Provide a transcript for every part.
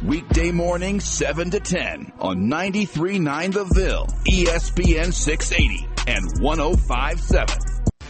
Weekday morning, 7 to 10 on 93.9 The Ville, ESPN 680 and 105.7.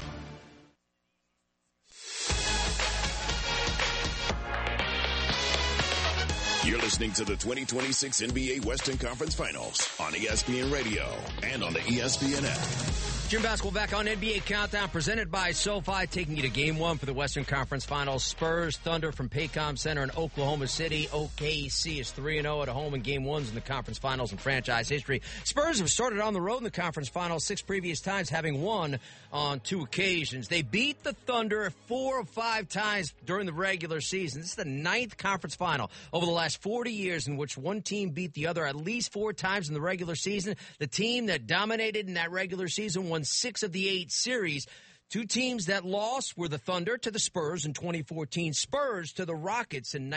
You're listening to the 2026 NBA Western Conference Finals on ESPN Radio and on the ESPN app. Jim Basketball back on NBA Countdown, presented by SoFi, taking you to Game 1 for the Western Conference Finals. Spurs, Thunder from Paycom Center in Oklahoma City. OKC is 3-0 at home in Game 1s in the Conference Finals in franchise history. Spurs have started on the road in the Conference Finals 6 previous times, having won on 2 occasions. They beat the Thunder 4 of 5 times during the regular season. This is the 9th Conference Final over the last 40 years in which one team beat the other at least 4 times in the regular season. The team that dominated in that regular season won 6 of the 8 series. 2 teams that lost were the Thunder to the Spurs in 2014, Spurs to the Rockets in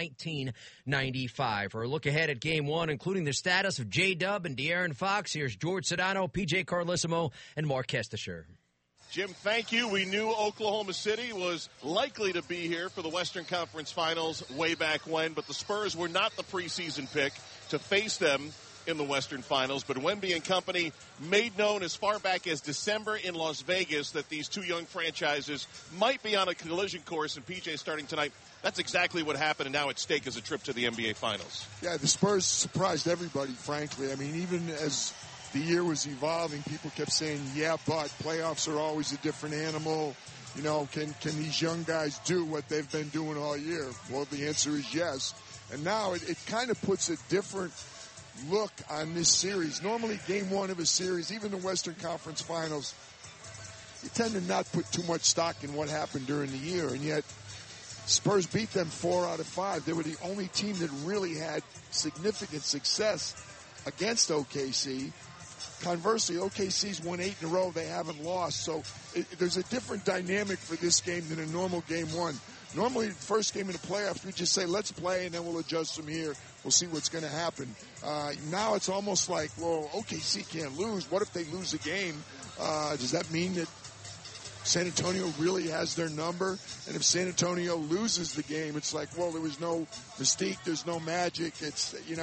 1995. For a look ahead at Game 1, including the status of J-Dub and De'Aaron Fox, here's George Sedano, PJ Carlissimo, and Mark Kestisher. Jim, thank you. We knew Oklahoma City was likely to be here for the Western Conference Finals way back when, but the Spurs were not the preseason pick to face them in the Western Finals. But Wemby and company made known as far back as December in Las Vegas that these 2 young franchises might be on a collision course, and PJ starting tonight. That's exactly what happened, and now at stake is a trip to the NBA Finals. Yeah, the Spurs surprised everybody, frankly. I mean, even as the year was evolving, people kept saying, yeah, but playoffs are always a different animal. You know, can these young guys do what they've been doing all year? Well, the answer is yes. And now it kind of puts a different look on this series. Normally, Game 1 of a series, even the Western Conference Finals, you tend to not put too much stock in what happened during the year. And yet, Spurs beat them 4 out of 5. They were the only team that really had significant success against OKC. Conversely, OKC's won 8 in a row. They haven't lost. So there's a different dynamic for this game than a normal Game 1. Normally, the first game in the playoffs, we just say, let's play, and then we'll adjust from here. We'll see what's going to happen. Now it's almost like, well, OKC can't lose. What if they lose a game? Does that mean that San Antonio really has their number? And if San Antonio loses the game, it's like, well, there was no mystique. There's no magic. It's, you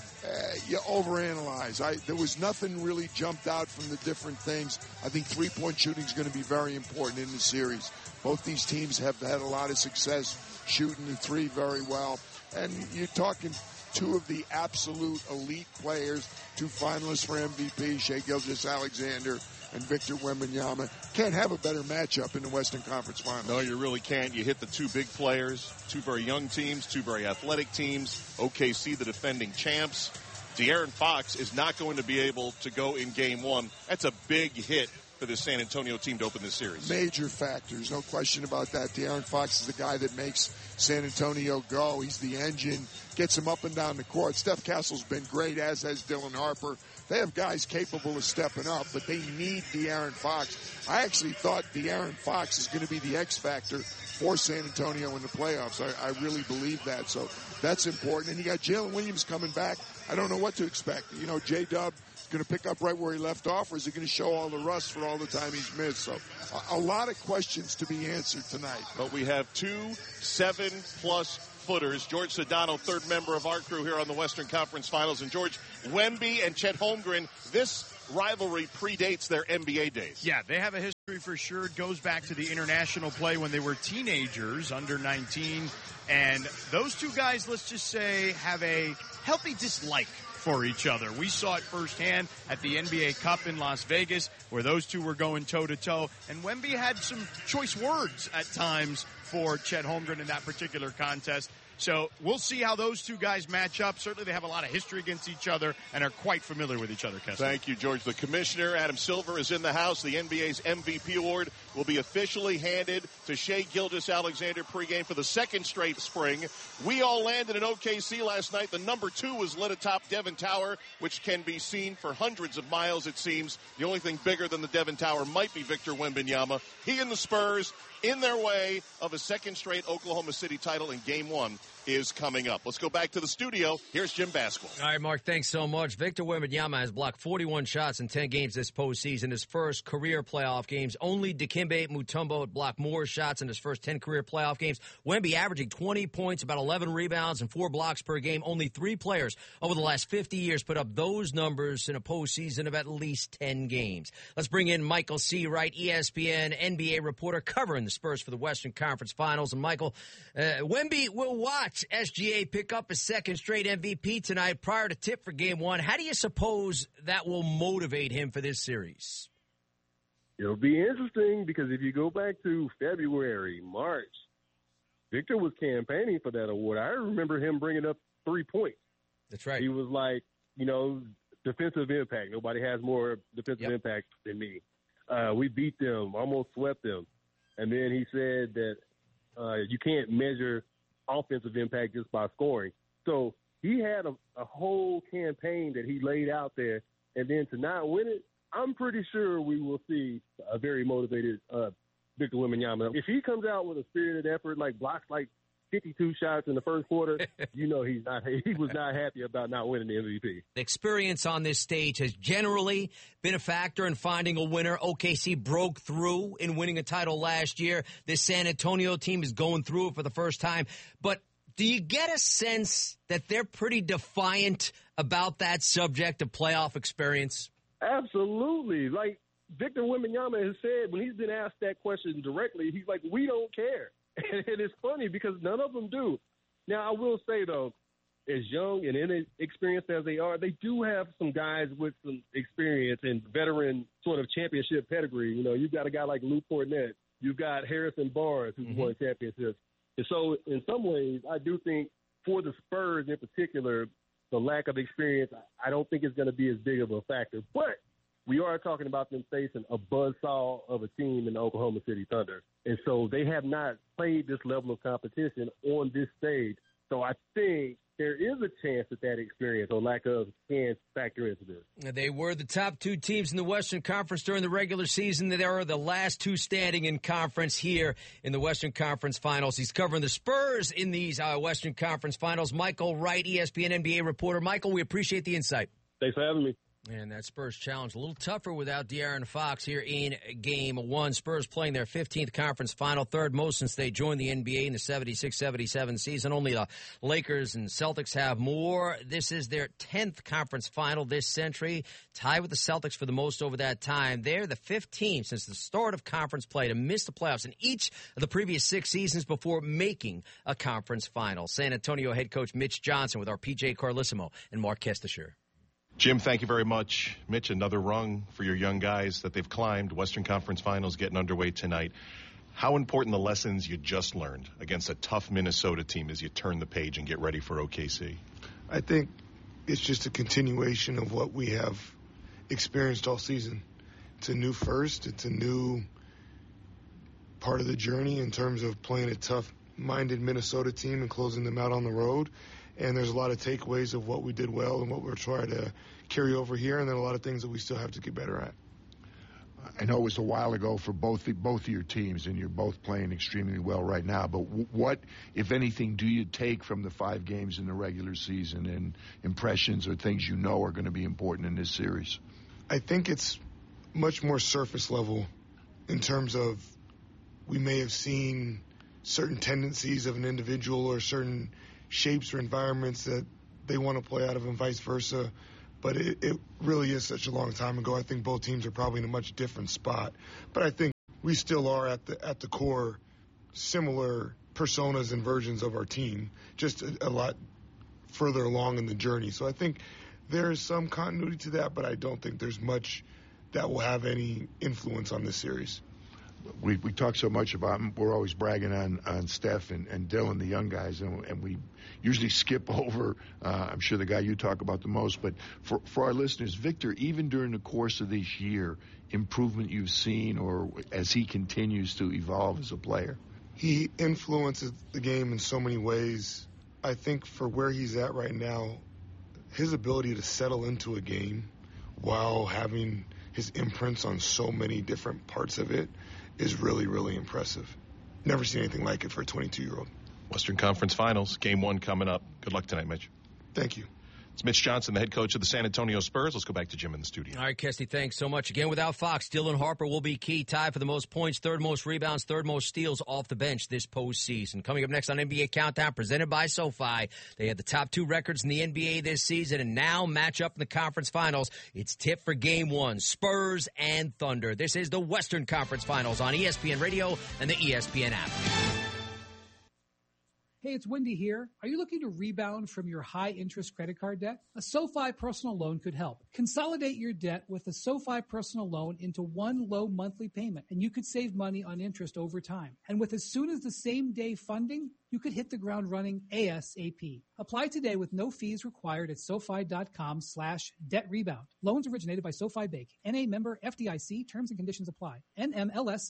overanalyze. There was nothing really jumped out from the different things. I think three-point shooting is going to be very important in the series. Both these teams have had a lot of success shooting the 3 very well. And you're talking 2 of the absolute elite players, 2 finalists for MVP, Shai Gilgeous-Alexander and Victor Wembanyama. Can't have a better matchup in the Western Conference Finals. No, you really can't. You hit the 2 big players, 2 very young teams, 2 very athletic teams. OKC, the defending champs. De'Aaron Fox is not going to be able to go in Game 1. That's a big hit for the San Antonio team to open this series. Major factors, no question about that. De'Aaron Fox is the guy that makes San Antonio go. He's the engine, gets him up and down the court. Steph Castle's been great, as has Dylan Harper. They have guys capable of stepping up, but they need De'Aaron Fox. I actually thought De'Aaron Fox is going to be the X factor for San Antonio in the playoffs. I really believe that, so that's important. And you got Jalen Williams coming back. I don't know what to expect. You know, J-Dub going to pick up right where he left off, or is he going to show all the rust for all the time he's missed? So a lot of questions to be answered tonight. But we have 2 7+ footers. George Sedano, 3rd member of our crew here on the Western Conference Finals. And George, Wemby and Chet Holmgren, this rivalry predates their NBA days. Yeah, they have a history for sure. It goes back to the international play when they were teenagers, under 19. And those 2 guys, let's just say, have a healthy dislike for each other. We saw it firsthand at the NBA Cup in Las Vegas, where those 2 were going toe-to-toe. And Wemby had some choice words at times for Chet Holmgren in that particular contest. So we'll see how those 2 guys match up. Certainly they have a lot of history against each other and are quite familiar with each other, Kessler. Thank you, George. The commissioner, Adam Silver, is in the house. The NBA's MVP award will be officially handed to Shai Gilgeous-Alexander pregame for the 2nd straight spring. We all landed in OKC last night. The number 2 was lit atop Devon Tower, which can be seen for hundreds of miles, it seems. The only thing bigger than the Devon Tower might be Victor Wembanyama. He and the Spurs in their way of a 2nd straight Oklahoma City title in Game 1 is coming up. Let's go back to the studio. Here's Jim Basquiat. All right, Mark, thanks so much. Victor Wembanyama has blocked 41 shots in 10 games this postseason, his first career playoff games. Only Dikembe Mutombo had blocked more shots in his first 10 career playoff games. Wemby averaging 20 points, about 11 rebounds, and 4 blocks per game. Only 3 players over the last 50 years put up those numbers in a postseason of at least 10 games. Let's bring in Michael C. Wright, ESPN NBA reporter covering the Spurs for the Western Conference Finals. And Michael, Wemby will watch SGA pick up his second straight MVP tonight prior to tip for Game 1. How do you suppose that will motivate him for this series? It'll be interesting because if you go back to February, March, Victor was campaigning for that award. I remember him bringing up 3 points. That's right. He was like, defensive impact. Nobody has more defensive impact than me. We beat them, almost swept them. And then he said that you can't measure offensive impact just by scoring. So he had a whole campaign that he laid out there. And then to not win it, I'm pretty sure we will see a very motivated Victor Wembanyama. If he comes out with a spirited effort, like blocks like 52 shots in the first quarter, he was not happy about not winning the MVP. Experience on this stage has generally been a factor in finding a winner. OKC broke through in winning a title last year. This San Antonio team is going through it for the first time. But do you get a sense that they're pretty defiant about that subject of playoff experience? Absolutely. Like Victor Wembanyama has said when he's been asked that question directly, he's like, we don't care. And it's funny because none of them do. Now, I will say, though, as young and inexperienced as they are, they do have some guys with some experience and veteran sort of championship pedigree. You've got a guy like Luke Kornet. You've got Harrison Barnes, who's won championships. And so, in some ways, I do think for the Spurs in particular, the lack of experience, I don't think it's going to be as big of a factor. But we are talking about them facing a buzzsaw of a team in the Oklahoma City Thunder. And so they have not played this level of competition on this stage. So I think there is a chance that experience or lack of can factor into this. They were the top 2 teams in the Western Conference during the regular season. They are the last 2 standing in conference here in the Western Conference Finals. He's covering the Spurs in these Western Conference Finals. Michael Wright, ESPN NBA reporter. Michael, we appreciate the insight. Thanks for having me. And that Spurs challenge a little tougher without De'Aaron Fox here in Game 1. Spurs playing their 15th conference final, third most since they joined the NBA in the 76-77 season. Only the Lakers and Celtics have more. This is their 10th conference final this century, tied with the Celtics for the most over that time. They're the 5th team since the start of conference play to miss the playoffs in each of the previous 6 seasons before making a conference final. San Antonio head coach Mitch Johnson with our PJ Carlissimo and Mark Kestisher. Jim, thank you very much. Mitch, another rung for your young guys that they've climbed. Western Conference Finals getting underway tonight. How important the lessons you just learned against a tough Minnesota team as you turn the page and get ready for OKC? I think it's just a continuation of what we have experienced all season. It's a new first. It's a new part of the journey in terms of playing a tough-minded Minnesota team and closing them out on the road. And there's a lot of takeaways of what we did well and what we're trying to carry over here, and then a lot of things that we still have to get better at. I know it was a while ago for both of your teams, and you're both playing extremely well right now. But what, if anything, do you take from the 5 games in the regular season and impressions or things you know are going to be important in this series? I think it's much more surface level in terms of we may have seen certain tendencies of an individual or certain shapes or environments that they want to play out of and vice versa. But it really is such a long time ago. I think both teams are probably in a much different spot. But I think we still are at the core similar personas and versions of our team, just a lot further along in the journey. So I think there is some continuity to that, but I don't think there's much that will have any influence on this series. We talk so much about them. We're always bragging on Steph and Dylan, the young guys, and we usually skip over, I'm sure, the guy you talk about the most. But for our listeners, Victor, even during the course of this year, improvement you've seen or as he continues to evolve as a player? He influences the game in so many ways. I think for where he's at right now, his ability to settle into a game while having his imprints on so many different parts of it is really, really impressive. Never seen anything like it for a 22-year-old. Western Conference Finals, Game 1 coming up. Good luck tonight, Mitch. Thank you. It's Mitch Johnson, the head coach of the San Antonio Spurs. Let's go back to Jim in the studio. All right, Kesty, thanks so much. Again, without Fox, Dylan Harper will be key. Tied for the most points, third most rebounds, third most steals off the bench this postseason. Coming up next on NBA Countdown, presented by SoFi. They had the top 2 records in the NBA this season and now match up in the conference finals. It's tip for Game 1, Spurs and Thunder. This is the Western Conference Finals on ESPN Radio and the ESPN app. Hey, it's Wendy here. Are you looking to rebound from your high-interest credit card debt? A SoFi personal loan could help. Consolidate your debt with a SoFi personal loan into one low monthly payment, and you could save money on interest over time. And with as soon as the same day funding, you could hit the ground running ASAP. Apply today with no fees required at SoFi.com/debt rebound. Loans originated by SoFi Bank. NA member FDIC. Terms and conditions apply. NMLS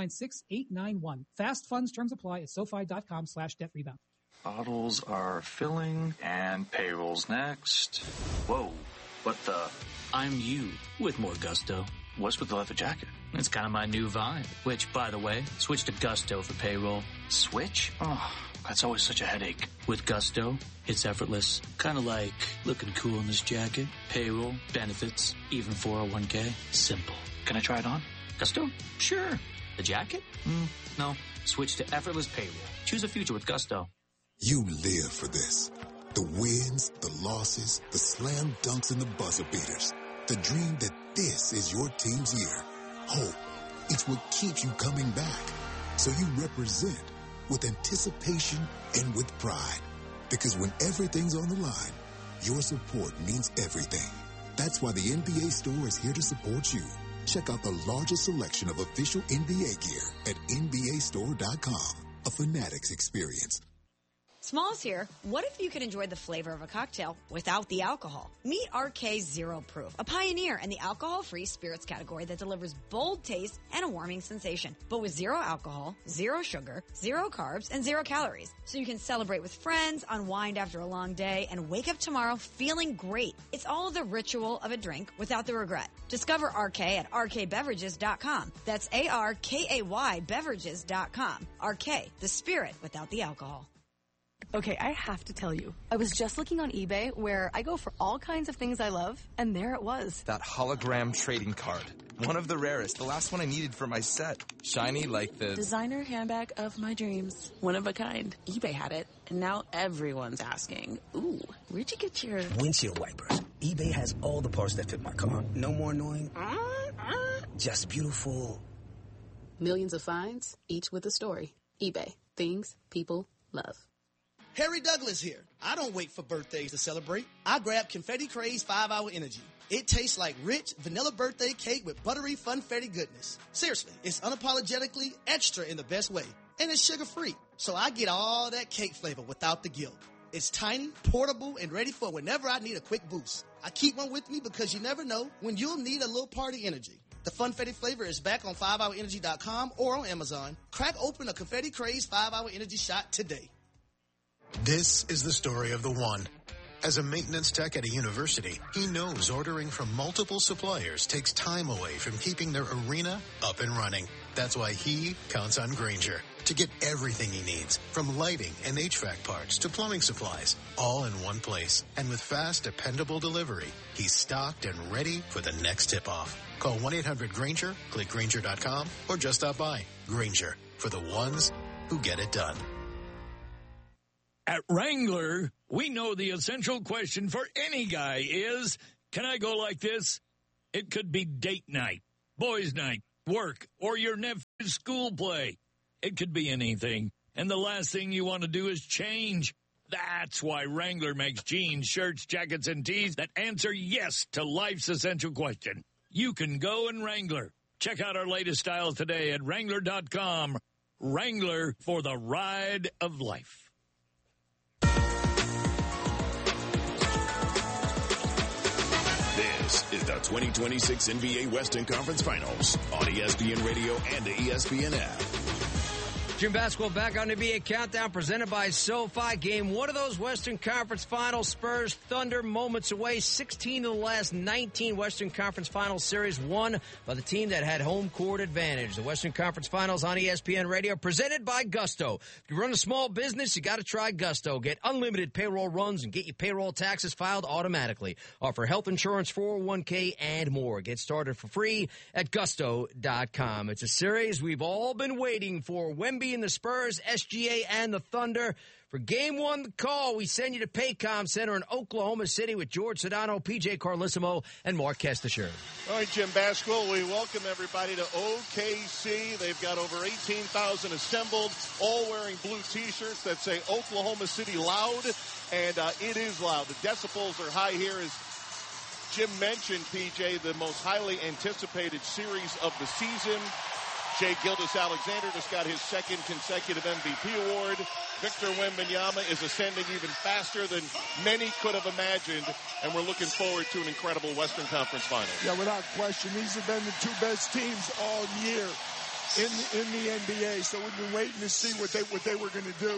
696891. Fast funds terms apply at SoFi.com/debt rebound. Bottles are filling and payroll's next. Whoa, what the? I'm you with more gusto. What's with the leather jacket? It's kind of my new vibe. Which, by the way, switch to Gusto for payroll. Switch? Oh, that's always such a headache. With Gusto, it's effortless. Kind of like looking cool in this jacket. Payroll, benefits, even 401k. Simple. Can I try it on? Gusto? Sure. The jacket? No. Switch to effortless payroll. Choose a future with Gusto. You live for this. The wins, the losses, the slam dunks, and the buzzer beaters. The dream that this is your team's year. Hope. It's what keeps you coming back. So you represent with anticipation and with pride. Because when everything's on the line, your support means everything. That's why the NBA store is here to support you. Check out the largest selection of official NBA gear at NBAstore.com. A Fanatics experience. Smalls here. What if you could enjoy the flavor of a cocktail without the alcohol? Meet RK Zero Proof, a pioneer in the alcohol-free spirits category that delivers bold taste and a warming sensation, but with zero alcohol, zero sugar, zero carbs, and 0 calories. So you can celebrate with friends, unwind after a long day, and wake up tomorrow feeling great. It's all the ritual of a drink without the regret. Discover RK at rkbeverages.com. That's ARKAY beverages.com. RK, the spirit without the alcohol. Okay, I have to tell you, I was just looking on eBay where I go for all kinds of things I love, and there it was. That hologram trading card. One of the rarest, the last one I needed for my set. Shiny like the designer handbag of my dreams. One of a kind. eBay had it, and now everyone's asking, ooh, where'd you get your windshield wipers? eBay has all the parts that fit my car. No more annoying. Just beautiful. Millions of finds, each with a story. eBay. Things people love. Harry Douglas here. I don't wait for birthdays to celebrate. I grab Confetti Craze 5-Hour Energy. It tastes like rich vanilla birthday cake with buttery funfetti goodness. Seriously, it's unapologetically extra in the best way. And it's sugar-free, so I get all that cake flavor without the guilt. It's tiny, portable, and ready for whenever I need a quick boost. I keep one with me because you never know when you'll need a little party energy. The funfetti flavor is back on 5hourenergy.com or on Amazon. Crack open a Confetti Craze 5-Hour Energy shot today. This is the story of the one. As a maintenance tech at a university, he knows ordering from multiple suppliers takes time away from keeping their arena up and running. That's why he counts on Grainger to get everything he needs, from lighting and HVAC parts to plumbing supplies, all in one place. And with fast, dependable delivery, he's stocked and ready for the next tip-off. Call 1-800-GRAINGER, click Grainger.com, or just stop by. Grainger, for the ones who get it done. At Wrangler, we know the essential question for any guy is, can I go like this? It could be date night, boys' night, work, or your nephew's school play. It could be anything, and the last thing you want to do is change. That's why Wrangler makes jeans, shirts, jackets, and tees that answer yes to life's essential question. You can go in Wrangler. Check out our latest styles today at Wrangler.com. Wrangler, for the ride of life. This is the 2026 NBA Western Conference Finals on ESPN Radio and the ESPN app. Jim Basketball back on the NBA Countdown presented by SoFi. Game one of those Western Conference Finals. Spurs Thunder moments away. 16 of the last 19 Western Conference Finals series won by the team that had home court advantage. The Western Conference Finals on ESPN Radio presented by Gusto. If you run a small business, you got to try Gusto. Get unlimited payroll runs and get your payroll taxes filed automatically. Offer health insurance, 401k, and more. Get started for free at gusto.com. It's a series we've all been waiting for. Wemby and the Spurs, SGA and the Thunder. For game one, the call, we send you to Paycom Center in Oklahoma City with George Sedano, PJ Carlissimo, and Mark Kestecher. All right, Jim Basketball, we welcome everybody to OKC. They've got over 18,000 assembled, all wearing blue T-shirts that say Oklahoma City loud, and it is loud. The decibels are high here, as Jim mentioned, PJ, the most highly anticipated series of the season. Shai Gilgeous-Alexander just got his second consecutive MVP award. Victor Wembanyama is ascending even faster than many could have imagined, and we're looking forward to an incredible Western Conference Finals. Yeah, without question, these have been the two best teams all year in the NBA. So we've been waiting to see what they were going to do.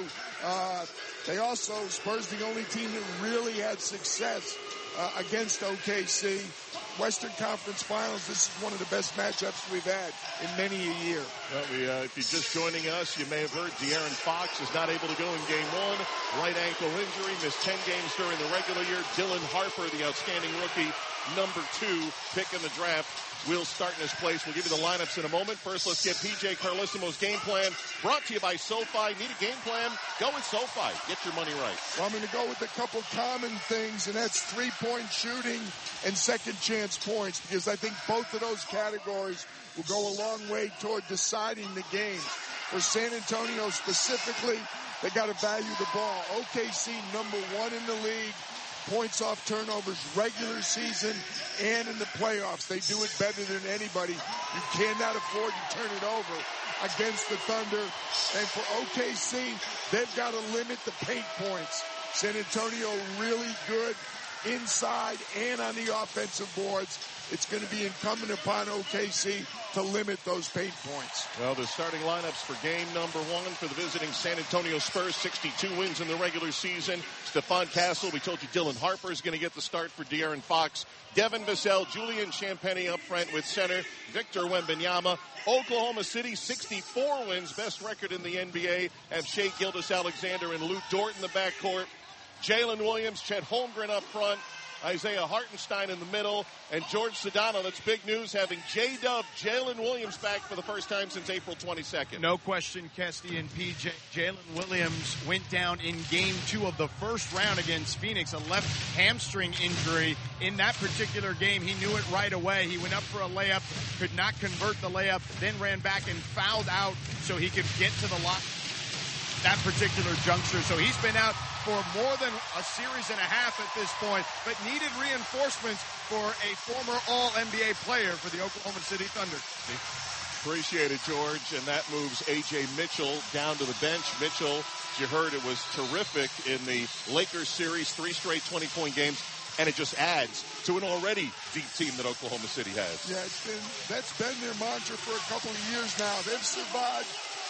They also, Spurs, the only team that really had success against OKC. Western Conference Finals, this is one of the best matchups we've had in many a year. Well, if you're just joining us, you may have heard De'Aaron Fox is not able to go in game one. Right ankle injury, missed 10 games during the regular year. Dylan Harper, the outstanding rookie, number 2 pick in the draft, will start in his place. We'll give you the lineups in a moment. First, let's get PJ Carlissimo's game plan. Brought to you by SoFi. Need a game plan? Go with SoFi. Get your money right. Well, I'm going to go with a couple common things, and that's three-point shooting and second chance points, because I think both of those categories will go a long way toward deciding the game. For San Antonio specifically, they got to value the ball. OKC, number 1 in the league. Points off turnovers, regular season, and in the playoffs. They do it better than anybody. You cannot afford to turn it over against the Thunder. And for OKC, they've got to limit the paint points. San Antonio really good inside and on the offensive boards. It's going to be incumbent upon OKC to limit those paint points. Well, the starting lineups for game number 1 for the visiting San Antonio Spurs, 62 wins in the regular season. Stephon Castle, we told you Dylan Harper is going to get the start for De'Aaron Fox. Devin Vassell, Julian Champagnie up front with center Victor Wembanyama. Oklahoma City, 64 wins, best record in the NBA, have Shai Gilgeous-Alexander and Lou Dort in the backcourt. Jalen Williams, Chet Holmgren up front. Isaiah Hartenstein in the middle, and George Sedano. That's big news, having J-Dub, Jalen Williams back for the first time since April 22nd. No question, Kesty and PJ. Jalen Williams went down in game 2 of the first round against Phoenix, a left hamstring injury. In that particular game, he knew it right away. He went up for a layup, could not convert the layup, then ran back and fouled out so he could get to the lock that particular juncture. So he's been out for more than a series and a half at this point, but needed reinforcements for a former All-NBA player for the Oklahoma City Thunder. Appreciate it, George. And that moves A.J. Mitchell down to the bench. Mitchell, as you heard, it was terrific in the Lakers series, 3 straight 20-point games, and it just adds to an already deep team that Oklahoma City has. Yeah, that's been their mantra for a couple of years now. They've survived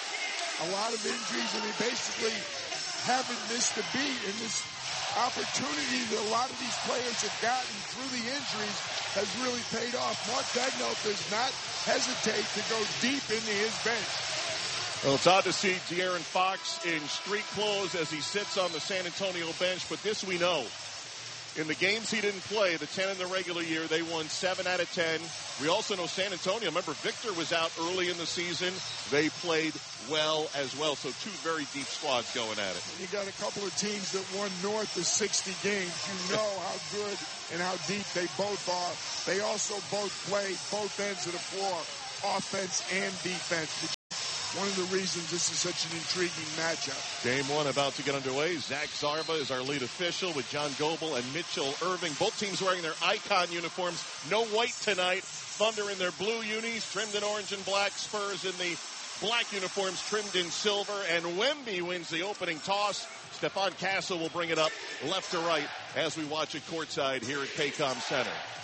a lot of injuries, and they basically haven't missed a beat. And this opportunity that a lot of these players have gotten through the injuries has really paid off. Mark Daigneault does not hesitate to go deep into his bench. Well, it's odd to see De'Aaron Fox in street clothes as he sits on the San Antonio bench, but this we know. In the games he didn't play, the 10 in the regular year, they won 7 out of 10. We also know San Antonio. Remember, Victor was out early in the season. They played well as well. So 2 very deep squads going at it. You got a couple of teams that won north of 60 games. You know how good and how deep they both are. They also both play both ends of the floor, offense and defense. One of the reasons this is such an intriguing matchup. Game 1 about to get underway. Zach Zarba is our lead official with John Goble and Mitchell Irving. Both teams wearing their icon uniforms. No white tonight. Thunder in their blue unis, trimmed in orange and black. Spurs in the black uniforms, trimmed in silver. And Wemby wins the opening toss. Stephon Castle will bring it up left to right as we watch it courtside here at Paycom Center.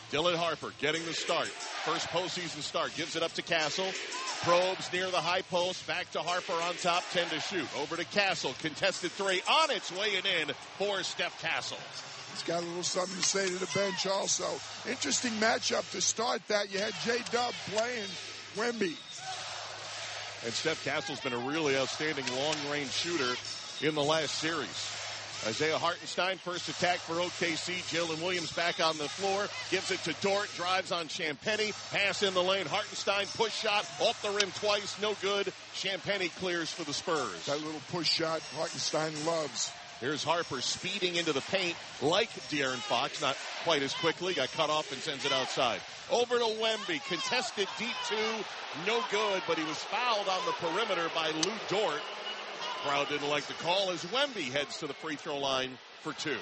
Dylan Harper getting the start. First postseason start. Gives it up to Castle. Probes near the high post. Back to Harper on top. 10 to shoot. Over to Castle. Contested three. On its way and in for Steph Castle. He's got a little something to say to the bench also. Interesting matchup to start that. You had J-Dub playing Wemby. And Steph Castle's been a really outstanding long-range shooter in the last series. Isaiah Hartenstein, first attack for OKC. Jalen Williams back on the floor. Gives it to Dort. Drives on Champagnie. Pass in the lane. Hartenstein, push shot. Off the rim twice. No good. Champagnie clears for the Spurs. That little push shot Hartenstein loves. Here's Harper speeding into the paint like De'Aaron Fox. Not quite as quickly. Got cut off and sends it outside. Over to Wemby. Contested deep two. No good, but he was fouled on the perimeter by Lou Dort. Crowd didn't like the call as Wemby heads to the free throw line for two.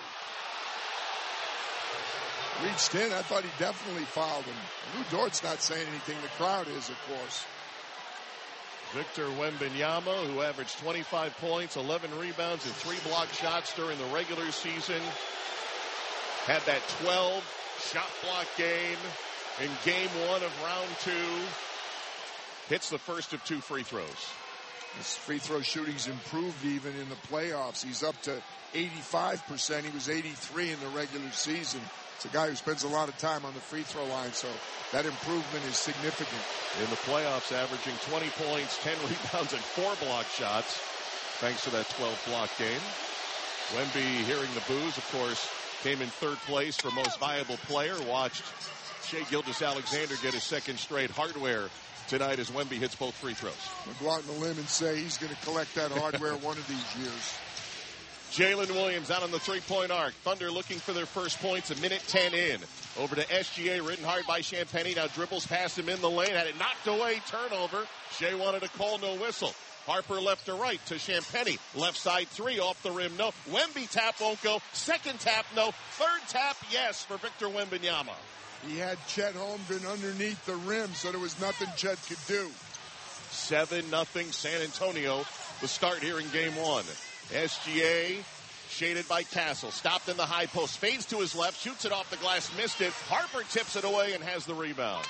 Reached in. I thought he definitely fouled him. Lou Dort's not saying anything. The crowd is, of course. Victor Wembanyama, who averaged 25 points, 11 rebounds, and 3 block shots during the regular season, had that 12-shot block game in game 1 of round 2. Hits the first of 2 free throws. His free throw shooting's improved even in the playoffs. He's up to 85%. He was 83 in the regular season. It's a guy who spends a lot of time on the free throw line, so that improvement is significant. In the playoffs, averaging 20 points, 10 rebounds, and 4 block shots, thanks to that 12-block game. Wemby, hearing the boos, of course, came in 3rd place for most valuable player. Watched Shai Gilgeous-Alexander get his 2nd straight hardware tonight as Wemby hits both free throws. I'll go out on a limb and say he's going to collect that hardware one of these years. Jalen Williams out on the three-point arc. Thunder looking for their first points, a minute 10 in. Over to SGA, ridden hard by Champagnie. Now dribbles past him in the lane. Had it knocked away, turnover. Shea wanted to call, no whistle. Harper left to right to Champagnie. Left side 3, off the rim, no. Wemby tap won't go. 2nd tap, no. 3rd tap, yes, for Victor Wembanyama. He had Chet Holmgren underneath the rim, so there was nothing Chet could do. 7-0 San Antonio, the start here in game 1. SGA shaded by Castle. Stopped in the high post. Fades to his left. Shoots it off the glass. Missed it. Harper tips it away and has the rebound.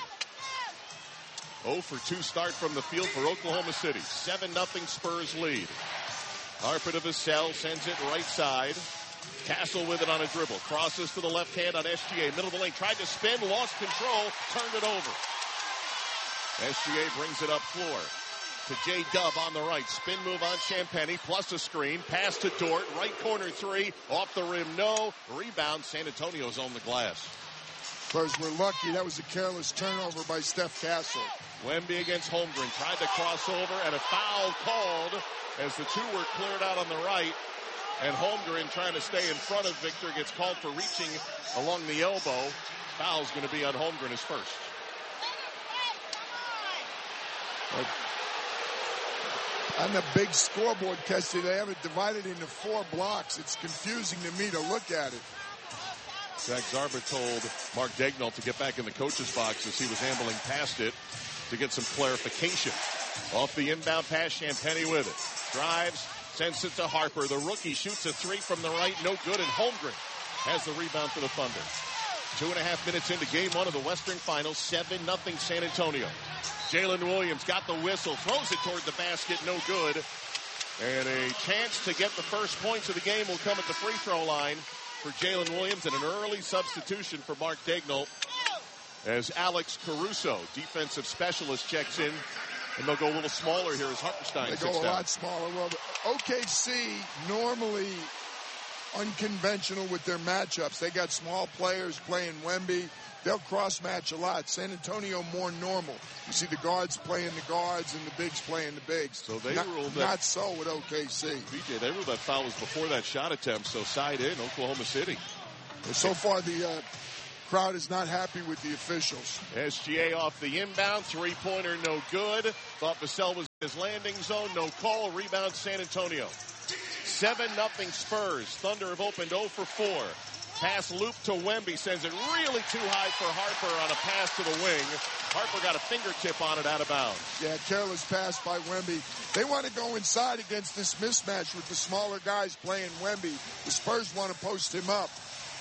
0 for 2 start from the field for Oklahoma City. 7-0 Spurs lead. Harper to Vassell. Sends it right side. Castle with it on a dribble. Crosses to the left hand on SGA. Middle of the lane. Tried to spin. Lost control. Turned it over. SGA brings it up floor. To J-Dub on the right. Spin move on Champagnie, plus a screen. Pass to Dort. Right corner 3. Off the rim, no. Rebound. San Antonio's on the glass. Spurs were lucky. That was a careless turnover by Steph Castle. Wemby against Holmgren. Tried to cross over, and a foul called as the two were cleared out on the right. And Holmgren, trying to stay in front of Victor, gets called for reaching along the elbow. Foul's going to be on Holmgren, his first. On the big scoreboard, Kessie, they have it divided into 4 blocks. It's confusing to me to look at it. Zach Zarba told Mark Daigneault to get back in the coach's box as he was ambling past it to get some clarification. Off the inbound pass, Champagnie with it. Drives, sends it to Harper. The rookie shoots a 3 from the right, no good, and Holmgren has the rebound for the Thunder. 2.5 minutes into game 1 of the Western Finals, 7-0 San Antonio. Jalen Williams got the whistle, throws it toward the basket, no good. And a chance to get the first points of the game will come at the free throw line for Jalen Williams, and an early substitution for Mark Daigneault as Alex Caruso, defensive specialist, checks in. And they'll go a little smaller here as Hartenstein sits down. They go a lot smaller. Well, OKC normally unconventional with their matchups. They got small players playing Wemby. They'll cross-match a lot. San Antonio more normal. You see the guards playing the guards and the bigs playing the bigs. So they ruled that. Not so with OKC. BJ, they ruled that foul was before that shot attempt, so side in, Oklahoma City. So far, the crowd is not happy with the officials. SGA off the inbound. 3-pointer, no good. Thought Vassell was in his landing zone. No call. Rebound, San Antonio. 7-0 Spurs. Thunder have opened 0 for 4. Pass loop to Wemby. Sends it really too high for Harper on a pass to the wing. Harper got a fingertip on it out of bounds. Yeah, careless pass by Wemby. They want to go inside against this mismatch with the smaller guys playing Wemby. The Spurs want to post him up.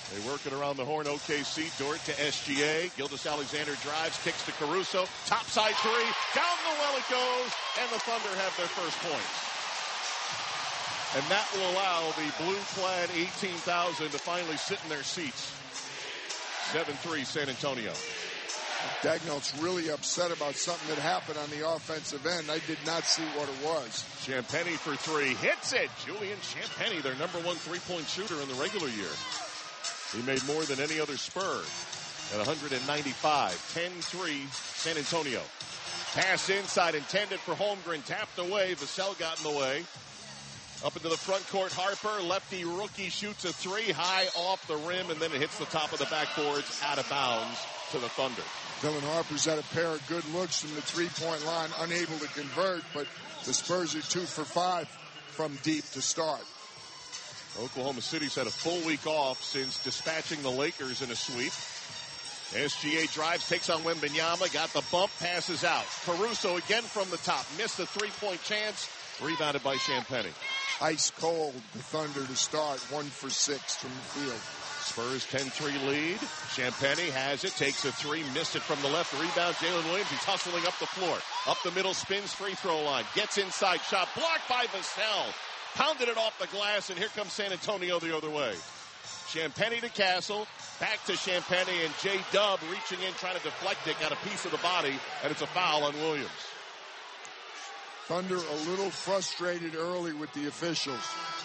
They work it around the horn. OKC, Dort to SGA. Gilgeous-Alexander drives, kicks to Caruso. Topside three. Down the well it goes. And the Thunder have their first points. And that will allow the blue-clad 18,000 to finally sit in their seats. 7-3 San Antonio. Dagnall's really upset about something that happened on the offensive end. I did not see what it was. Champagnie for three. Hits it. Julian Champagnie, their number one three-point shooter in the regular year. He made more than any other Spur at 195. 10-3 San Antonio. Pass inside intended for Holmgren. Tapped away. Vassell got in the way. Up into the front court, Harper, lefty rookie, shoots a three high off the rim, and then it hits the top of the backboards out of bounds to the Thunder. Dylan Harper's had a pair of good looks from the three-point line, unable to convert, but the Spurs are 2 for 5 from deep to start. Oklahoma City's had a full week off since dispatching the Lakers in a sweep. SGA drives, takes on Wembanyama, got the bump, passes out. Caruso again from the top, missed a three-point chance, rebounded by Champagnie. Ice cold, the Thunder to start, 1 for 6 from the field. Spurs 10-3 lead. Champagnie has it, takes a three, missed it from the left. Rebound, Jalen Williams. He's hustling up the floor. Up the middle, spins, free throw line. Gets inside, shot blocked by Vassell. Pounded it off the glass, and here comes San Antonio the other way. Champagnie to Castle, back to Champagnie, and J-Dub reaching in, trying to deflect it, got a piece of the body, and it's a foul on Williams. Thunder a little frustrated early with the officials.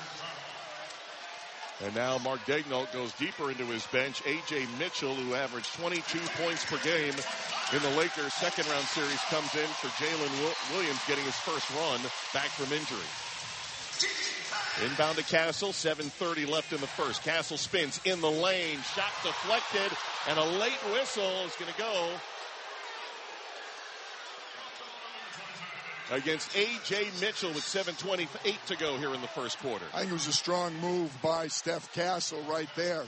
And now Mark Daigneault goes deeper into his bench. A.J. Mitchell, who averaged 22 points per game in the Lakers' second-round series, comes in for Jalen Williams getting his first run back from injury. Inbound to Castle, 7:30 left in the first. Castle spins in the lane, shot deflected, and a late whistle is going to go against A.J. Mitchell with 7:28 to go here in the first quarter. I think it was a strong move by Steph Castle right there.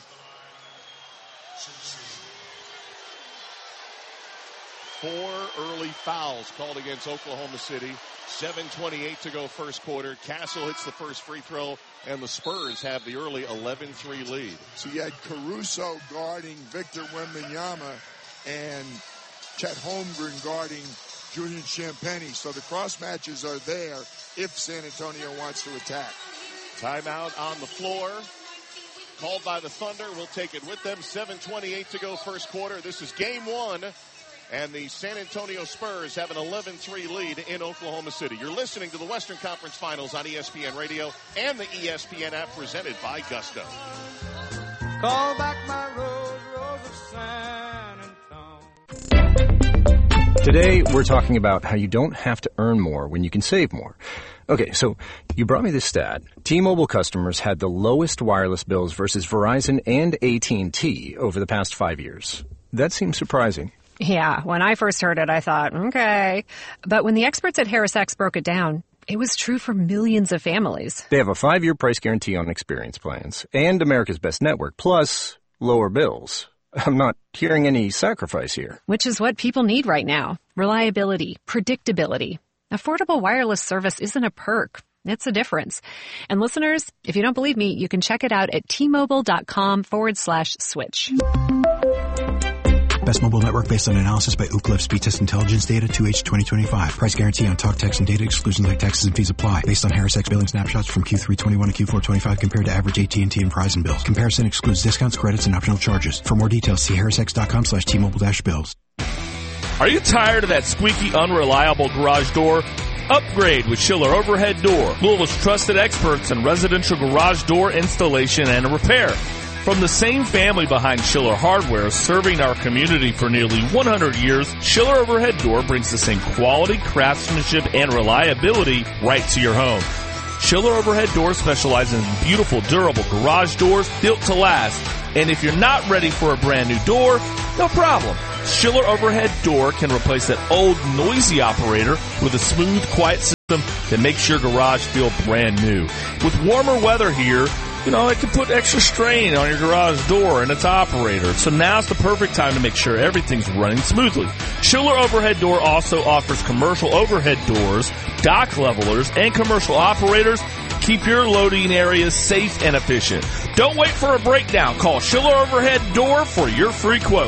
4 early fouls called against Oklahoma City. 7:28 to go first quarter. Castle hits the first free throw, and the Spurs have the early 11-3 lead. So you had Caruso guarding Victor Wembanyama and Chet Holmgren guarding Julian Champagnie. So the cross matches are there if San Antonio wants to attack. Timeout on the floor. Called by the Thunder. We'll take it with them. 7:28 to go first quarter. This is game one. And the San Antonio Spurs have an 11-3 lead in Oklahoma City. You're listening to the Western Conference Finals on ESPN Radio and the ESPN app presented by Gusto. Call back my rose of San Antonio. Today, we're talking about how you don't have to earn more when you can save more. Okay, so you brought me this stat. T-Mobile customers had the lowest wireless bills versus Verizon and AT&T over the past 5 years. That seems surprising. Yeah, when I first heard it, I thought, okay. But when the experts at HarrisX broke it down, it was true for millions of families. They have a 5-year price guarantee on experience plans and America's Best Network, plus lower bills. I'm not hearing any sacrifice here. Which is what people need right now. Reliability, predictability. Affordable wireless service isn't a perk. It's a difference. And listeners, if you don't believe me, you can check it out at T-Mobile.com/switch. Best mobile network based on analysis by Ookla Speed Test Intelligence data 2H 2025. Price guarantee on talk, text, and data exclusions like taxes and fees apply. Based on HarrisX billing snapshots from Q3 21 to Q4 25 compared to average AT&T and Verizon bills. Comparison excludes discounts, credits, and optional charges. For more details, see harrisx.com/T-Mobile-bills. Are you tired of that squeaky, unreliable garage door? Upgrade with Schiller Overhead Door, Louisville's trusted experts in residential garage door installation and repair. From the same family behind Schiller Hardware, serving our community for nearly 100 years, Schiller Overhead Door brings the same quality, craftsmanship, and reliability right to your home. Schiller Overhead Door specializes in beautiful, durable garage doors built to last. And if you're not ready for a brand new door, no problem. Schiller Overhead Door can replace that old, noisy operator with a smooth, quiet system that makes your garage feel brand new. With warmer weather here, it can put extra strain on your garage door and its operator. So now's the perfect time to make sure everything's running smoothly. Schiller Overhead Door also offers commercial overhead doors, dock levelers, and commercial operators. Keep your loading areas safe and efficient. Don't wait for a breakdown. Call Schiller Overhead Door for your free quote.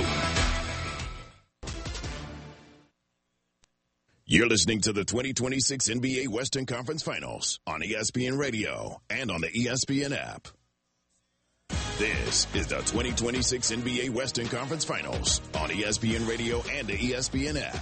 You're listening to the 2026 NBA Western Conference Finals on ESPN Radio and on the ESPN app. This is the 2026 NBA Western Conference Finals on ESPN Radio and the ESPN app.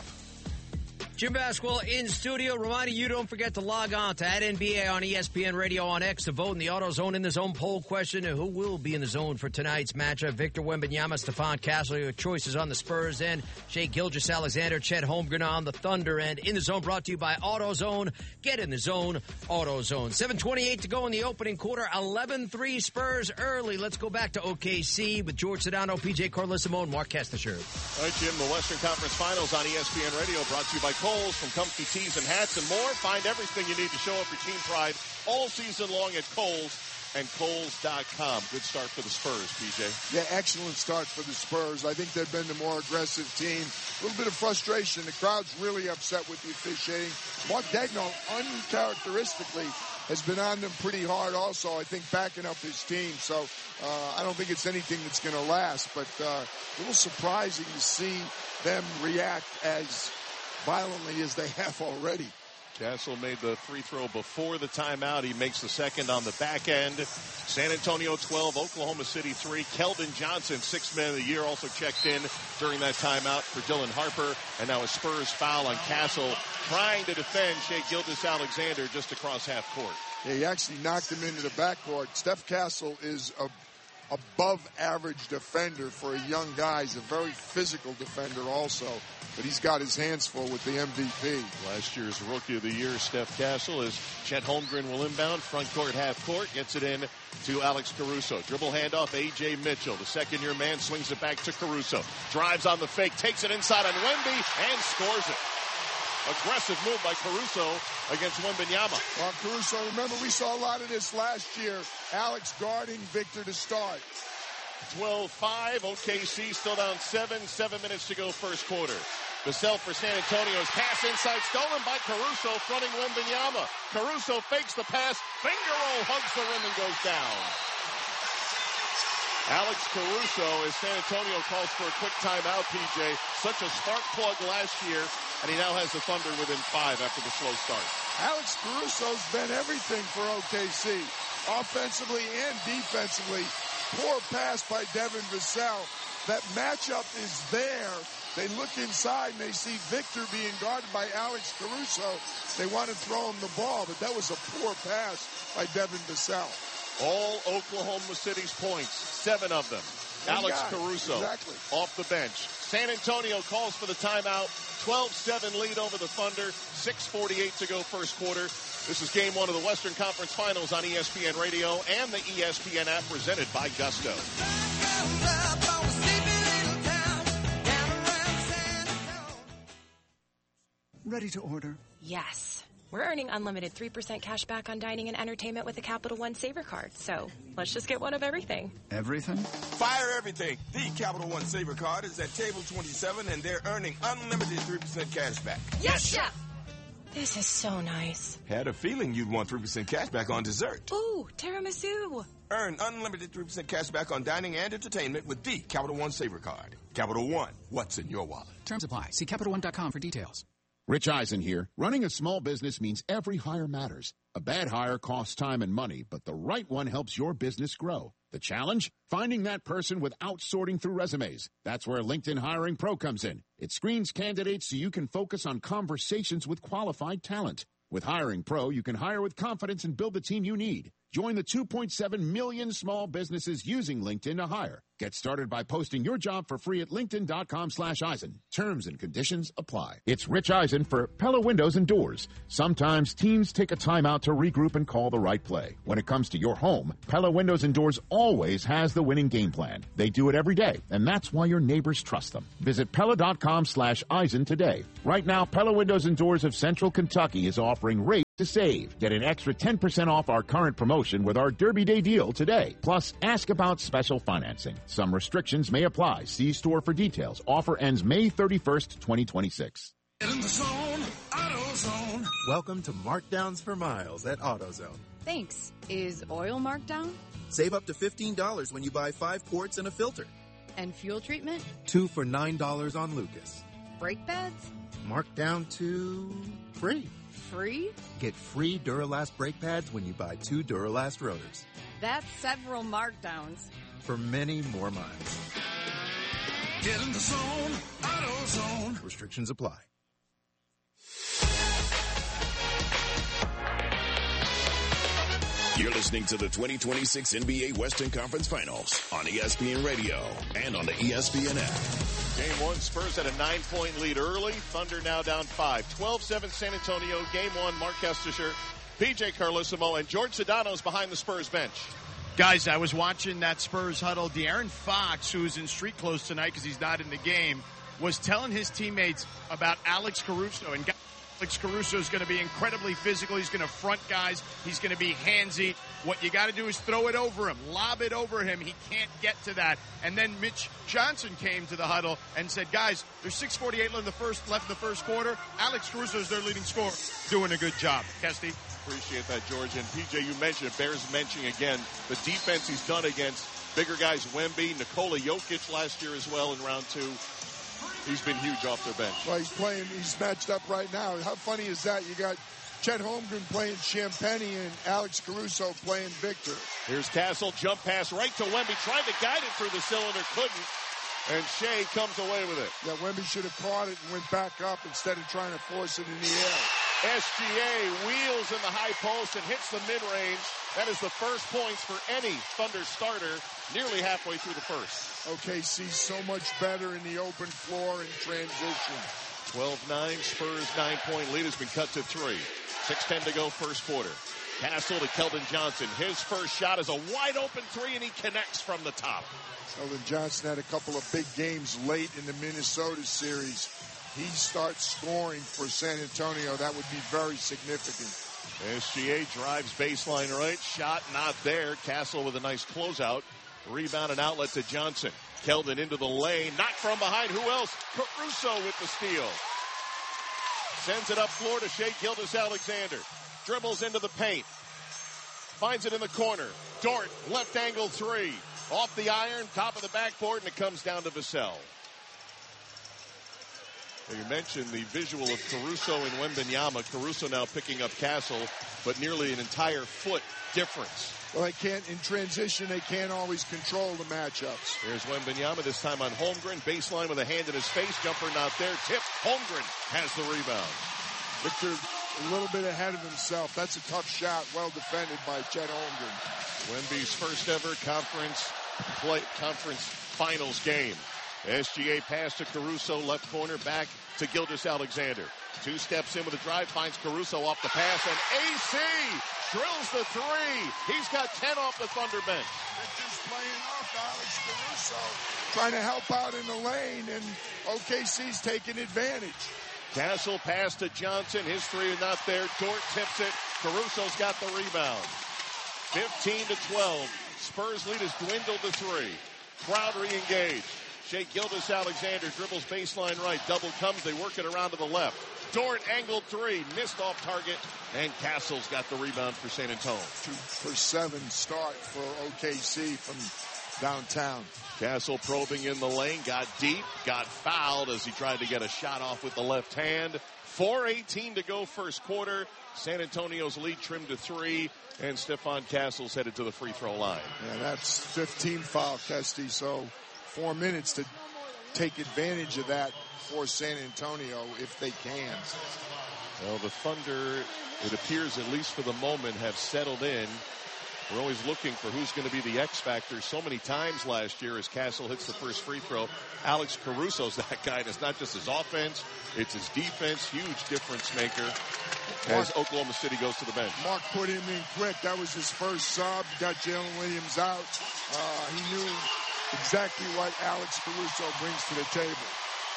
Jim Basquel in studio, reminding you don't forget to log on to @NBA on ESPN Radio on X to vote in the AutoZone in the Zone poll question. And who will be in the zone for tonight's matchup? Victor Wembanyama, Stephon Castle, your choices on the Spurs end. Shai Gilgeous-Alexander, Chet Holmgren on the Thunder end. In the Zone brought to you by AutoZone. Get in the zone, AutoZone. 7:28 to go in the opening quarter. 11-3 Spurs early. Let's go back to OKC with George Sedano, PJ Carlissimo, and Mark Kastner. All right, Jim, the Western Conference Finals on ESPN Radio brought to you by Kohl's, from comfy tees and hats and more. Find everything you need to show up your team pride all season long at Kohl's and Kohl's.com. Good start for the Spurs, PJ. Yeah, excellent start for the Spurs. I think they've been the more aggressive team. A little bit of frustration. The crowd's really upset with the officiating. Mark Daigneault, uncharacteristically, has been on them pretty hard also, I think, backing up his team. So I don't think it's anything that's going to last, but a little surprising to see them react as violently as they have already. Castle made the free throw before the timeout. He makes the second on the back end. San Antonio 12, Oklahoma City 3. Keldon Johnson, 6th man of the year, also checked in during that timeout for Dylan Harper. And now a Spurs foul on Castle, trying to defend Shai Gilgeous-Alexander just across half court. Yeah, he actually knocked him into the backcourt. Steph Castle is a above average defender for a young guy. He's a very physical defender also, but he's got his hands full with the MVP. Last year's Rookie of the Year, Steph Castle, as Chet Holmgren will inbound, front court, half court, gets it in to Alex Caruso. Dribble handoff, A.J. Mitchell. The second-year man swings it back to Caruso. Drives on the fake, takes it inside on Wemby, and scores it. Aggressive move by Caruso against Wembanyama. Well, Caruso, remember we saw a lot of this last year. Alex guarding Victor to start. 12-5, OKC still down 7 minutes to go first quarter. Vassell for San Antonio's pass inside, stolen by Caruso, fronting Wembanyama. Caruso fakes the pass, finger roll, hugs the rim and goes down. Alex Caruso, as San Antonio calls for a quick timeout, PJ. Such a spark plug last year, and he now has the Thunder within 5 after the slow start. Alex Caruso's been everything for OKC, offensively and defensively. Poor pass by Devin Vassell. That matchup is there. They look inside and they see Victor being guarded by Alex Caruso. They want to throw him the ball, but that was a poor pass by Devin Vassell. All Oklahoma City's points, 7 of them. Alex Caruso off the bench. San Antonio calls for the timeout. 12-7 lead over the Thunder. 6:48 to go first quarter. This is game 1 of the Western Conference Finals on ESPN Radio and the ESPN app, presented by Gusto. Ready to order? Yes. We're earning unlimited 3% cash back on dining and entertainment with a Capital One Saver card. So let's just get one of everything. Everything? Fire everything. The Capital One Saver card is at table 27, and they're earning unlimited 3% cash back. Yes, Chef! This is so nice. Had a feeling you'd want 3% cash back on dessert. Ooh, tiramisu. Earn unlimited 3% cash back on dining and entertainment with the Capital One Saver card. Capital One, what's in your wallet? Terms apply. See CapitalOne.com for details. Rich Eisen here. Running a small business means every hire matters. A bad hire costs time and money, but the right one helps your business grow. The challenge? Finding that person without sorting through resumes. That's where LinkedIn Hiring Pro comes in. It screens candidates so you can focus on conversations with qualified talent. With Hiring Pro, you can hire with confidence and build the team you need. Join the 2.7 million small businesses using LinkedIn to hire. Get started by posting your job for free at linkedin.com/Eisen. Terms and conditions apply. It's Rich Eisen for Pella Windows and Doors. Sometimes teams take a time out to regroup and call the right play. When it comes to your home, Pella Windows and Doors always has the winning game plan. They do it every day, and that's why your neighbors trust them. Visit Pella.com/Eisen today. Right now, Pella Windows and Doors of Central Kentucky is offering rates to save. Get an extra 10% off our current promotion with our Derby Day deal today. Plus, ask about special financing. Some restrictions may apply. See store for details. Offer ends May 31st, 2026. In the zone, AutoZone. Welcome to Markdowns for Miles at AutoZone. Thanks. Is oil marked down? Save up to $15 when you buy 5 quarts and a filter. And fuel treatment? 2 for $9 on Lucas. Brake pads? Marked down to free. Free? Get free Duralast brake pads when you buy 2 Duralast rotors. That's several markdowns. For many more miles. Get in the zone, AutoZone. Restrictions apply. You're listening to the 2026 NBA Western Conference Finals on ESPN Radio and on the ESPN app. Game 1, Spurs had a 9-point lead early. Thunder now down 5. 12-7 San Antonio. Game 1, Mark Kestisher, PJ Carlesimo, and George Sedano's behind the Spurs bench. Guys, I was watching that Spurs huddle. De'Aaron Fox, who's in street clothes tonight because he's not in the game, was telling his teammates about Alex Caruso. And Alex Caruso is going to be incredibly physical. He's going to front guys. He's going to be handsy. What you got to do is throw it over him, lob it over him. He can't get to that. And then Mitch Johnson came to the huddle and said, guys, there's 6:48 left in the first quarter. Alex Caruso is their leading scorer. Doing a good job. Kesty? Appreciate that, George. And PJ, you mentioned it, bears mentioning again the defense he's done against bigger guys, Wemby, Nikola Jokic last year as well in round 2. He's been huge off their bench. Well, he's matched up right now. How funny is that? You got Chet Holmgren playing Champagny and Alex Caruso playing Victor. Here's Castle, jump pass right to Wemby, tried to guide it through the cylinder, couldn't. And Shea comes away with it. Yeah, Wemby should have caught it and went back up instead of trying to force it in the air. SGA wheels in the high post and hits the mid-range. That is the first points for any Thunder starter nearly halfway through the first. OKC so much better in the open floor in transition. 12-9, Spurs 9-point lead has been cut to 3. 6:10 to go first quarter. Castle to Keldon Johnson. His first shot is a wide open 3 and he connects from the top. Keldon Johnson had a couple of big games late in the Minnesota series. He starts scoring for San Antonio. That would be very significant. SGA drives baseline right. Shot not there. Castle with a nice closeout. Rebound and outlet to Johnson. Keldon into the lane. Knocked from behind. Who else? Caruso with the steal. Sends it up floor to Shea Gilgeous-Alexander. Dribbles into the paint. Finds it in the corner. Dort, left angle 3. Off the iron, top of the backboard, and it comes down to Vassell. You mentioned the visual of Caruso and Wembanyama. Caruso now picking up Castle, but nearly an entire foot difference. Well, in transition, they can't always control the matchups. Here's Wembanyama, this time on Holmgren. Baseline with a hand in his face. Jumper not there. Tip. Holmgren has the rebound. Victor a little bit ahead of himself. That's a tough shot. Well defended by Chet Holmgren. Wemby's first ever conference finals game. SGA pass to Caruso, left corner, back to Gilgeous-Alexander. 2 steps in with a drive, finds Caruso off the pass, and AC drills the 3. He's got 10 off the Thunder bench. Victor's playing off Alex Caruso, trying to help out in the lane, and OKC's taking advantage. Castle pass to Johnson. His 3 is not there. Dort tips it. Caruso's got the rebound. 15-12. Spurs lead has dwindled to 3. Crowd re-engaged. Shea Gilgeous-Alexander dribbles baseline right. Double comes. They work it around to the left. Dort angled 3. Missed off target. And Castle's got the rebound for San Antonio. 2 for 7 start for OKC from downtown. Castle probing in the lane. Got deep. Got fouled as he tried to get a shot off with the left hand. 4:18 to go first quarter. San Antonio's lead trimmed to 3. And Stephon Castle's headed to the free throw line. Yeah, that's 15 foul, Kesty. So 4 minutes to take advantage of that for San Antonio if they can. Well, the Thunder, it appears at least for the moment, have settled in. We're always looking for who's going to be the X factor. So many times last year as Castle hits the first free throw, Alex Caruso's that guy. And it's not just his offense, it's his defense. Huge difference maker as Oklahoma City goes to the bench. Mark put him in quick. That was his first sub. Got Jalen Williams out. He knew exactly what Alex Caruso brings to the table.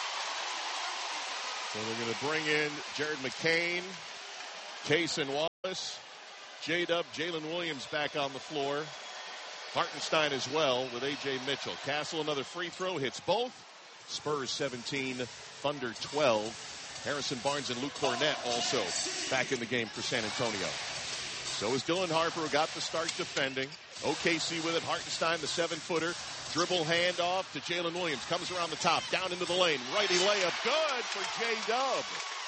So they're going to bring in Jared McCain, Cason Wallace, J-Dub, Jalen Williams back on the floor. Hartenstein as well with A.J. Mitchell. Castle another free throw, hits both. Spurs 17, Thunder 12. Harrison Barnes and Luke Cornett also back in the game for San Antonio. So is Dylan Harper, who got the start defending. OKC with it. Hartenstein, the 7-footer. Dribble handoff to Jalen Williams. Comes around the top, down into the lane. Righty layup, good for J-Dub.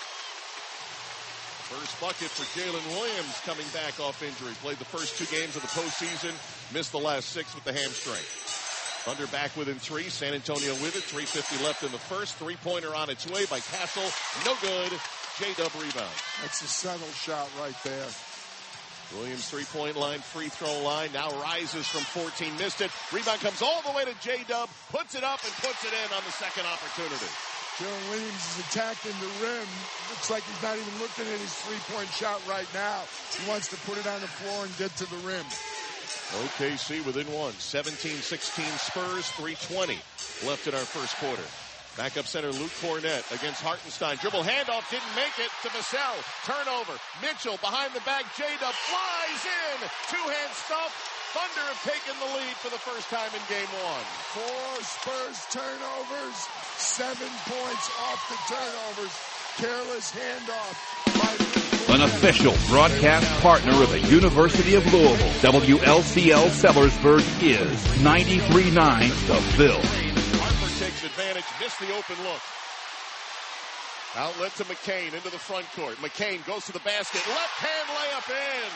First bucket for Jalen Williams coming back off injury. Played the first 2 games of the postseason. Missed the last 6 with the hamstring. Thunder back within 3. San Antonio with it. 3:50 left in the first. 3-pointer on its way by Castle. No good. J-Dub rebound. That's a subtle shot right there. Williams 3-point line, free throw line. Now rises from 14. Missed it. Rebound comes all the way to J-Dub. Puts it up and puts it in on the second opportunity. Jalen Williams is attacking the rim. Looks like he's not even looking at his 3-point shot right now. He wants to put it on the floor and get to the rim. OKC within 1. 17-16 Spurs, 3:20 left in our first quarter. Backup center Luke Cornett against Hartenstein. Dribble handoff, didn't make it to Vassell. Turnover. Mitchell behind the back. J-Dub flies in. 2-hand stuff. Thunder have taken the lead for the first time in game 1. 4 Spurs turnovers. 7 points off the turnovers. Careless handoff by an official broadcast partner of the University of Louisville. WLCL Sellersburg is 93.9 The Ville. Harper takes advantage, missed the open look. Outlet to McCain into the front court. McCain goes to the basket. Left-hand layup in.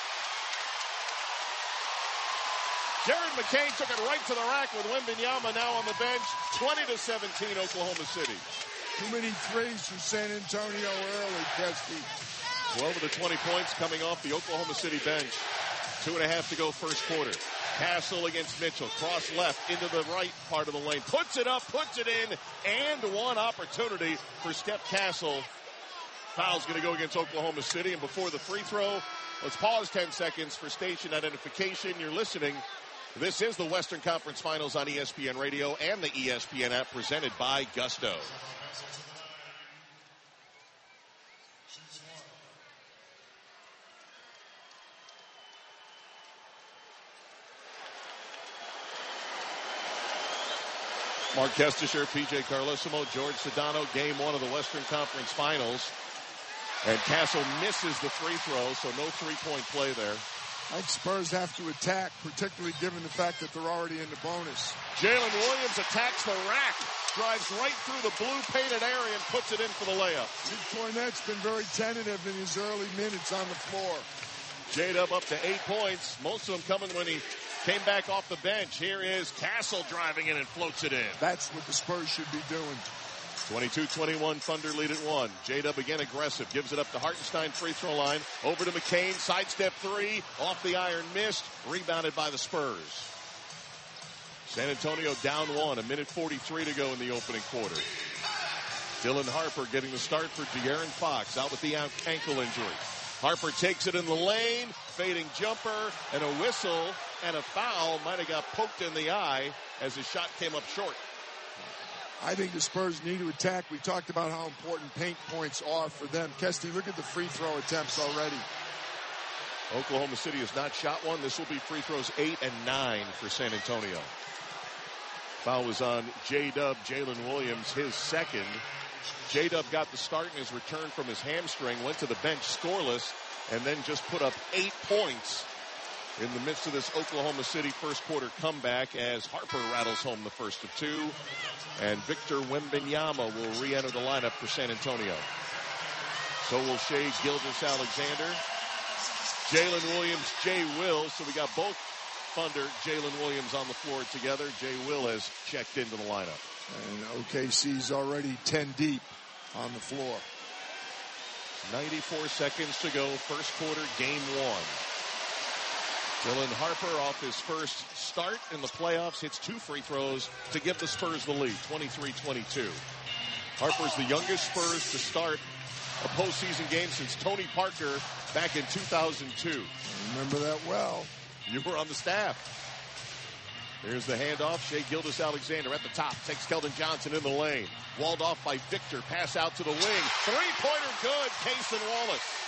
Jared McCain took it right to the rack with Wembanyama now on the bench. 20-17 Oklahoma City. Too many threes for San Antonio early, Kesty. 12 of the 20 points coming off the Oklahoma City bench. 2.5 to go first quarter. Castle against Mitchell. Cross left into the right part of the lane. Puts it up, puts it in, and one opportunity for Steph Castle. Foul's going to go against Oklahoma City. And before the free throw, let's pause 10 seconds for station identification. You're listening. This is the Western Conference Finals on ESPN Radio and the ESPN app, presented by Gusto. Mark Kestisher, P.J. Carlesimo, George Sedano, game 1 of the Western Conference Finals. And Castle misses the free throw, so no 3-point play there. I think Spurs have to attack, particularly given the fact that they're already in the bonus. Jalen Williams attacks the rack, drives right through the blue painted area and puts it in for the layup. Cornett's been very tentative in his early minutes on the floor. J-Dub up to 8 points, most of them coming when he came back off the bench. Here is Castle driving in and floats it in. That's what the Spurs should be doing. 22-21, Thunder lead at 1. J-Dub again aggressive, gives it up to Hartenstein, free throw line. Over to McCain, sidestep 3, off the iron, missed, rebounded by the Spurs. San Antonio down 1, 1:43 to go in the opening quarter. Dylan Harper getting the start for De'Aaron Fox, out with the ankle injury. Harper takes it in the lane, fading jumper, and a whistle, and a foul. Might have got poked in the eye as his shot came up short. I think the Spurs need to attack. We talked about how important paint points are for them. Kesty, look at the free throw attempts already. Oklahoma City has not shot one. This will be free throws 8 and 9 for San Antonio. Foul was on J-Dub, Jalen Williams, his second. J-Dub got the start in his return from his hamstring, went to the bench scoreless, and then just put up 8 points in the midst of this Oklahoma City first quarter comeback as Harper rattles home the first of 2. And Victor Wembanyama will re-enter the lineup for San Antonio. So will Shai Gilgeous-Alexander. Jalen Williams, Jay Will. So we got both Thunder, Jalen Williams on the floor together. Jay Will has checked into the lineup. And OKC's already 10 deep on the floor. 94 seconds to go. First quarter, game 1. Dylan Harper off his first start in the playoffs, hits 2 free throws to give the Spurs the lead, 23-22. Harper's the youngest Spurs to start a postseason game since Tony Parker back in 2002. I remember that well. You were on the staff. Here's the handoff. Shai Gilgeous-Alexander at the top. Takes Keldon Johnson in the lane. Walled off by Victor. Pass out to the wing. 3-pointer good. Cason Wallace.